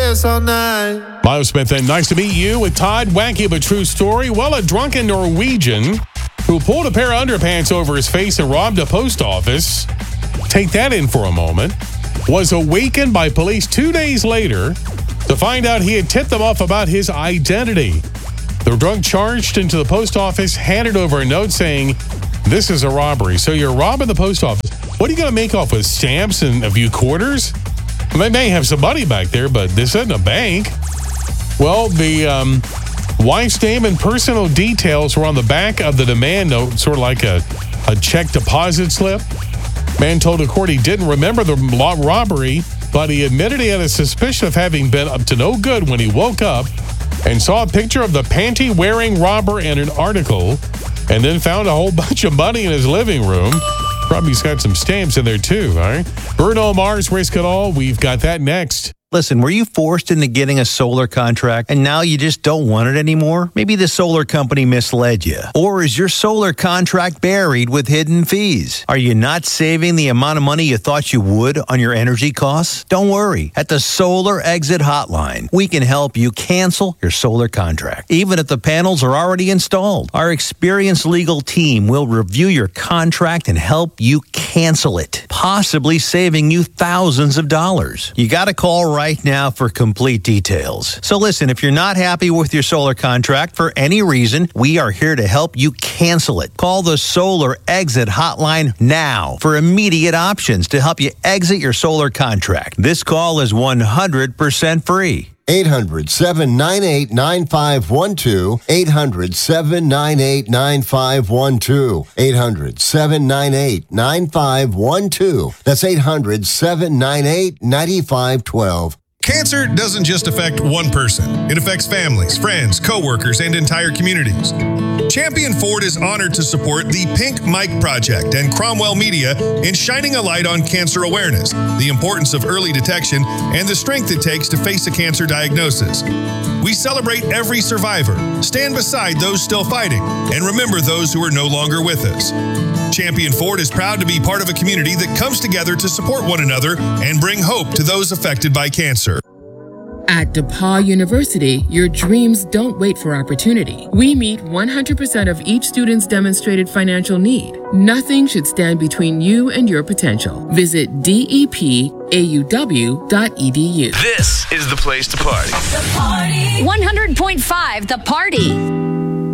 this all night. Miles Smith, and nice to meet you with Todd. Wacky but true story. Well, a drunken Norwegian who pulled a pair of underpants over his face and robbed a post office, take that in for a moment, was awakened by police 2 days later to find out he had tipped them off about his identity. The drunk charged into the post office, handed over a note saying, "This is a robbery." So you're robbing the post office. What are you going to make off with stamps and a few quarters? They may have some money back there, but this isn't a bank. Well, the wife's name and personal details were on the back of the demand note, sort of like a check deposit slip. Man told the court he didn't remember the robbery, but he admitted he had a suspicion of having been up to no good when he woke up and saw a picture of the panty-wearing robber in an article, and then found a whole bunch of money in his living room. Probably's got some stamps in there too, all right? Bruno Mars, Risk It All. We've got that next. Listen, were you forced into getting a solar contract and now you just don't want it anymore? Maybe the solar company misled you. Or is your solar contract buried with hidden fees? Are you not saving the amount of money you thought you would on your energy costs? Don't worry. At the Solar Exit Hotline, we can help you cancel your solar contract, even if the panels are already installed. Our experienced legal team will review your contract and help you cancel it, possibly saving you thousands of dollars. You got to call right now for complete details. So listen, if you're not happy with your solar contract for any reason, we are here to help you cancel it. Call the Solar Exit Hotline now for immediate options to help you exit your solar contract. This call is 100% free. 800-798-9512. 800-798-9512. 800-798-9512. That's 800-798-9512. Cancer doesn't just affect one person. It affects families, friends, co-workers, and entire communities. Champion Ford is honored to support the Pink Mike Project and Cromwell Media in shining a light on cancer awareness, the importance of early detection, and the strength it takes to face a cancer diagnosis. We celebrate every survivor, stand beside those still fighting, and remember those who are no longer with us. Champion Ford is proud to be part of a community that comes together to support one another and bring hope to those affected by cancer. At DePauw University, your dreams don't wait for opportunity. We meet 100% of each student's demonstrated financial need. Nothing should stand between you and your potential. Visit depauw.edu. This is the place to party. The Party. 100.5 The Party.